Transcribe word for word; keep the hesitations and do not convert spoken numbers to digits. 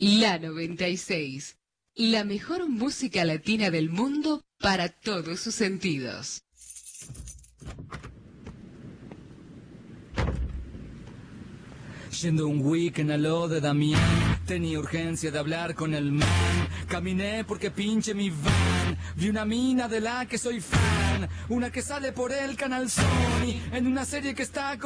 La noventa y seis, la mejor música latina del mundo para todos sus sentidos. Yendo un weekend a lo de Damián, tenía urgencia de hablar con el man. Caminé porque pinche mi van. Vi una mina de la que soy fan, una que sale por el canal Sony, en una serie que está